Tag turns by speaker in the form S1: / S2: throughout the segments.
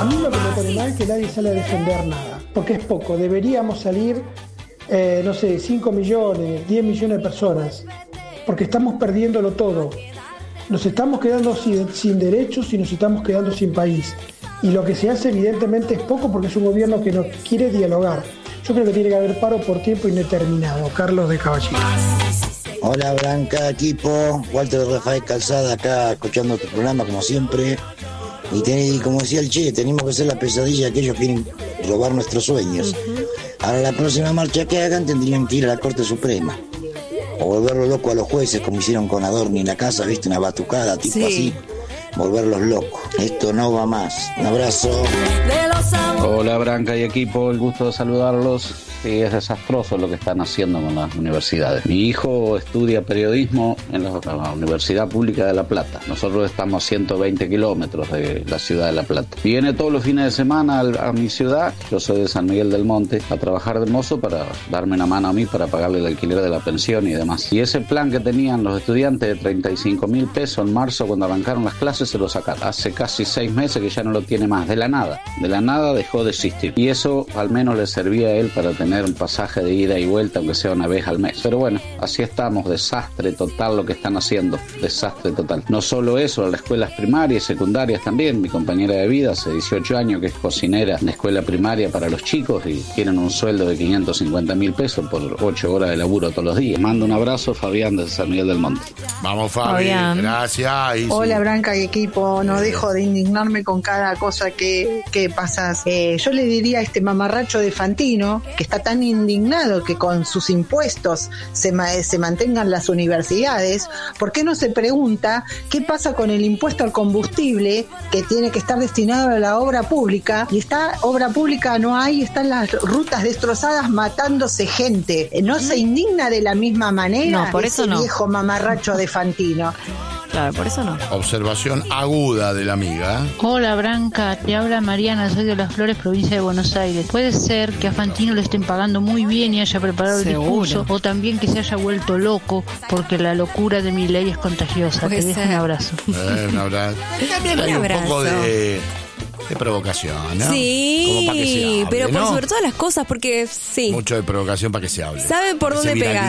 S1: A mí lo que me pone mal es que nadie sale a defender nada, porque es poco. Deberíamos salir, 5 millones, 10 millones de personas, porque estamos perdiéndolo todo. Nos estamos quedando sin derechos y nos estamos quedando sin país. Y lo que se hace evidentemente es poco porque es un gobierno que no quiere dialogar. Yo creo que tiene que haber paro por tiempo indeterminado. Carlos de Caballito.
S2: Hola Branca, equipo, Walter de Rafael Calzada acá escuchando tu programa como siempre. Y como decía el Che, tenemos que hacer la pesadilla que ellos quieren robar nuestros sueños. Ahora la próxima marcha que hagan tendrían que ir a la Corte Suprema. O volverlo loco a los jueces como hicieron con Adorni en la casa, viste, una batucada tipo así. Volverlos locos. Esto no va más. Un abrazo.
S3: Hola Branca y equipo, el gusto de saludarlos. Sí, es desastroso lo que están haciendo con las universidades. Mi hijo estudia periodismo en la Universidad Pública de La Plata. Nosotros estamos a 120 kilómetros de la ciudad de La Plata. Viene todos los fines de semana a mi ciudad, yo soy de San Miguel del Monte, a trabajar de mozo para darme una mano a mí para pagarle el alquiler de la pensión y demás. Y ese plan que tenían los estudiantes de 35.000 pesos en marzo cuando arrancaron las clases se lo sacaron. Hace casi 6 meses que ya no lo tiene más. De la nada dejó de existir. Y eso al menos le servía a él para tener un pasaje de ida y vuelta, aunque sea una vez al mes. Pero bueno, así estamos, desastre total lo que están haciendo, desastre total. No solo eso, las escuelas primarias y secundarias también. Mi compañera de vida hace 18 años que es cocinera en la escuela primaria para los chicos y tienen un sueldo de 550.000 pesos por 8 horas de laburo todos los días. Mando un abrazo, Fabián desde San Miguel del Monte.
S4: Vamos Fabián, gracias.
S5: Hola Branca y equipo, no dejo de indignarme con cada cosa que pasas. Yo le diría a este mamarracho de Fantino, que está tan indignado que con sus impuestos se mantengan las universidades, ¿por qué no se pregunta qué pasa con el impuesto al combustible que tiene que estar destinado a la obra pública? Y esta obra pública no hay, están las rutas destrozadas matándose gente. ¿No se indigna de la misma manera?
S6: No, por eso no.
S5: Viejo mamarracho de Fantino.
S6: Claro, por eso no.
S4: Observación aguda de la amiga.
S7: Hola Branca, te habla Mariana, soy de Las Flores, provincia de Buenos Aires. Puede ser que a Fantino le estén pagando muy bien y haya preparado el discurso, o también que se haya vuelto loco porque la locura de Milei es contagiosa. Te dejo un abrazo.
S4: Un abrazo. También hay un poco de provocación, ¿no?
S8: Sí,
S4: como para que se hable,
S8: pero por
S4: ¿no?
S8: sobre todas las cosas, porque sí.
S4: Mucho de provocación para que se hable.
S8: Sabe por dónde pegar.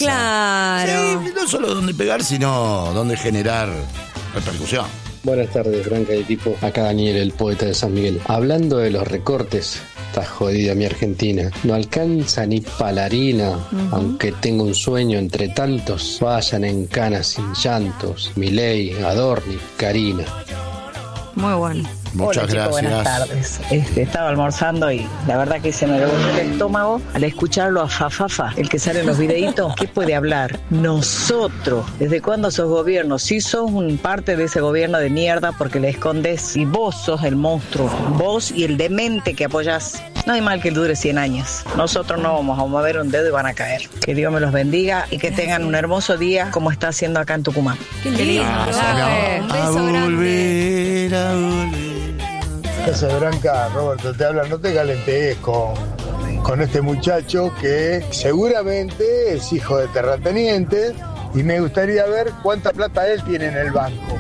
S8: Claro.
S4: Sí, no solo dónde pegar, sino dónde generar repercusión.
S9: Buenas tardes, Branca y equipo. Acá Daniel, el poeta de San Miguel. Hablando de los recortes, está jodida mi Argentina. No alcanza ni palarina, aunque tengo un sueño entre tantos. Vayan en canas sin llantos. Milei, Adorni, Karina.
S6: Muy bueno.
S4: Muchas
S10: Hola, chicos,
S4: gracias.
S10: buenas tardes. Estaba almorzando y la verdad que se me revolvió el estómago al escucharlo a Fafafa, el que sale en los videitos. ¿Qué puede hablar? Nosotros. ¿Desde cuándo sos gobierno? Sí sos un parte de ese gobierno de mierda porque le escondes y vos sos el monstruo. Vos y el demente que apoyás. No hay mal que dure 100 años. Nosotros no vamos a mover un dedo y van a caer. Que Dios me los bendiga y que tengan un hermoso día como está haciendo acá en Tucumán.
S8: Qué lindo. Un beso grande.
S4: A volver.
S11: Casa de Branca, Roberto, te habla, no te calentees con este muchacho que seguramente es hijo de terrateniente y me gustaría ver cuánta plata él tiene en el banco.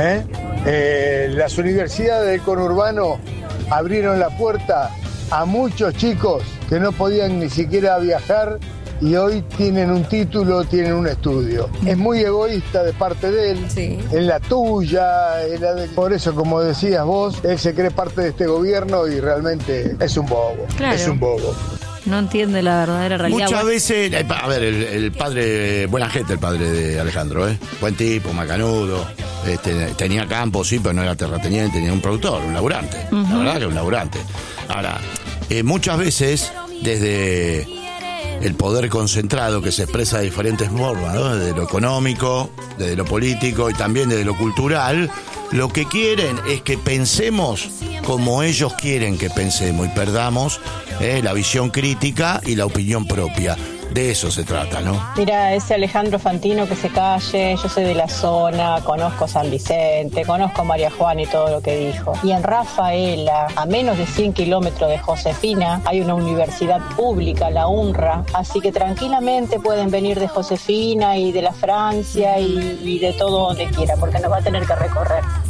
S11: Las universidades del conurbano abrieron la puerta a muchos chicos que no podían ni siquiera viajar y hoy tienen un título, tienen un estudio. Es muy egoísta de parte de él, en la tuya, en la de... Por eso, como decías vos, él se cree parte de este gobierno y realmente es un bobo,
S6: Claro.
S11: es un bobo.
S6: No entiende la verdadera realidad.
S4: Muchas veces, a ver, el padre, buena gente el padre de Alejandro, buen tipo, macanudo, tenía campo, sí, pero no era terrateniente, tenía un productor, un laburante, la verdad que era un laburante. Ahora, muchas veces, desde el poder concentrado que se expresa de diferentes formas, ¿no? Desde lo económico, desde lo político y también desde lo cultural, lo que quieren es que pensemos como ellos quieren que pensemos y perdamos la visión crítica y la opinión propia. De eso se trata, ¿no?
S12: Mira, ese Alejandro Fantino que se calle, yo soy de la zona, conozco San Vicente, conozco a María Juana y todo lo que dijo. Y en Rafaela, a menos de 100 kilómetros de Josefina, hay una universidad pública, la UNRWA, así que tranquilamente pueden venir de Josefina y de la Francia y de todo donde quiera, porque no va a tener que recorrer.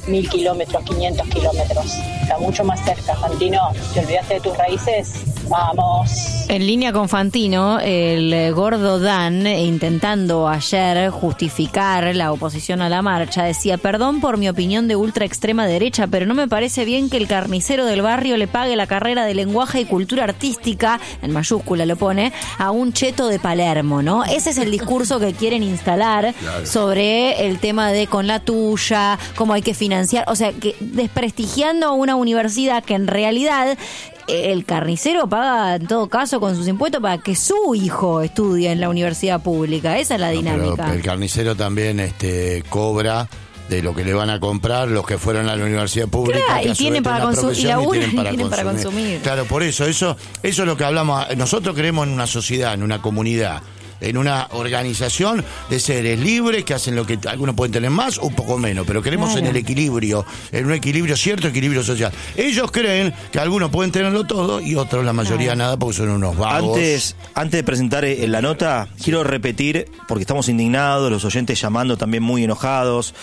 S12: 1000 kilómetros, 500 kilómetros. Está mucho más cerca, Fantino. ¿Te olvidaste de tus raíces? Vamos.
S6: En línea con Fantino, el gordo Dan, intentando ayer justificar la oposición a la marcha, decía: perdón por mi opinión de ultra extrema derecha, pero no me parece bien que el carnicero del barrio le pague la carrera de lenguaje y cultura artística, en mayúscula lo pone, a un cheto de Palermo, ¿no? Ese es el discurso que quieren instalar sobre el tema de con la tuya, cómo hay que financiar, o sea, que desprestigiando a una universidad que en realidad el carnicero paga en todo caso con sus impuestos para que su hijo estudie en la universidad pública. Esa es la dinámica.
S4: Pero el carnicero también cobra de lo que le van a comprar los que fueron a la universidad pública,
S6: claro, y tienen para consumir, y tienen para consumir.
S4: Claro, por eso es lo que hablamos. Nosotros creemos en una sociedad, en una comunidad, en una organización de seres libres que hacen lo que algunos pueden tener más o un poco menos, pero creemos en el equilibrio, en un equilibrio, cierto equilibrio social. Ellos creen que algunos pueden tenerlo todo y otros, la mayoría, nada, porque son unos vagos.
S13: Antes de presentar la nota, quiero repetir, porque estamos indignados, los oyentes llamando también muy enojados,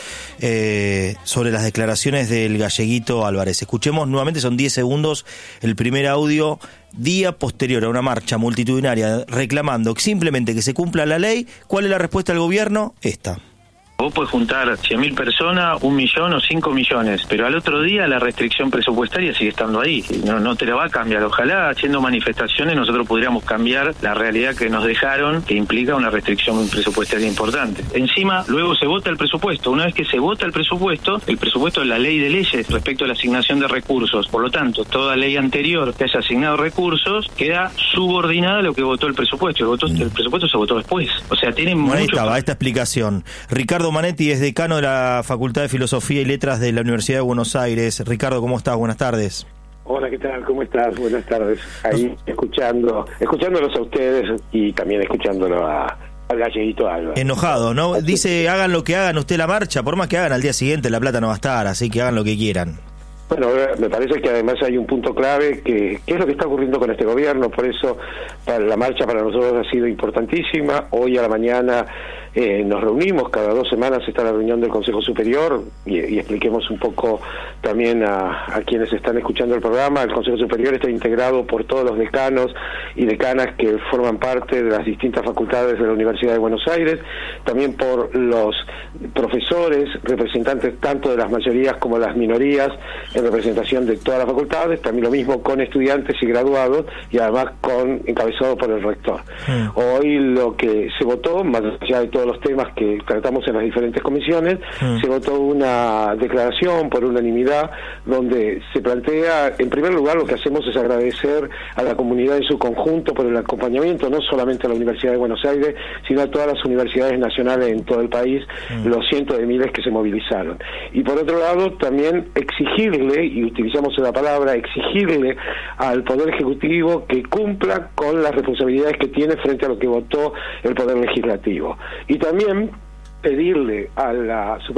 S13: sobre las declaraciones del galleguito Álvarez. Escuchemos nuevamente, son 10 segundos, el primer audio. Día posterior a una marcha multitudinaria reclamando simplemente que se cumpla la ley. ¿Cuál es la respuesta del gobierno? Esta.
S14: Vos podés juntar 100.000 personas, 1 millón o 5 millones, pero al otro día la restricción presupuestaria sigue estando ahí. No te la va a cambiar. Ojalá haciendo manifestaciones nosotros pudiéramos cambiar la realidad que nos dejaron, que implica una restricción presupuestaria importante. Encima, luego se vota el presupuesto. Una vez que se vota el presupuesto es la ley de leyes respecto a la asignación de recursos. Por lo tanto, toda ley anterior que haya asignado recursos queda subordinada a lo que votó el presupuesto. El presupuesto se votó después. O sea, tiene mucho...
S13: Ahí estaba esta explicación. Ricardo Manetti es decano de la Facultad de Filosofía y Letras de la Universidad de Buenos Aires. Ricardo, ¿cómo estás? Buenas tardes.
S15: Hola, ¿qué tal? ¿Cómo estás? Buenas tardes. Ahí escuchándolos a ustedes y también escuchándolo al galleguito Álvarez.
S13: Enojado, ¿no? Dice, hagan lo que hagan usted la marcha, por más que hagan al día siguiente la plata no va a estar, así que hagan lo que quieran.
S15: Bueno, me parece que además hay un punto clave que es lo que está ocurriendo con este gobierno, por eso la marcha para nosotros ha sido importantísima. Hoy a la mañana nos reunimos, cada 2 semanas está la reunión del Consejo Superior y expliquemos un poco también a quienes están escuchando el programa. El Consejo Superior está integrado por todos los decanos y decanas que forman parte de las distintas facultades de la Universidad de Buenos Aires, también por los profesores, representantes tanto de las mayorías como de las minorías, en representación de todas las facultades, también lo mismo con estudiantes y graduados, y además encabezado por el rector. Hoy lo que se votó, más allá de todos los temas que tratamos en las diferentes comisiones, se votó una declaración por unanimidad donde se plantea, en primer lugar, lo que hacemos es agradecer a la comunidad en su conjunto por el acompañamiento, no solamente a la Universidad de Buenos Aires, sino a todas las universidades nacionales en todo el país, los cientos de miles que se movilizaron. Y por otro lado, también exigirle, y utilizamos la palabra, exigirle al Poder Ejecutivo que cumpla con las responsabilidades que tiene frente a lo que votó el Poder Legislativo. Y también pedirle a la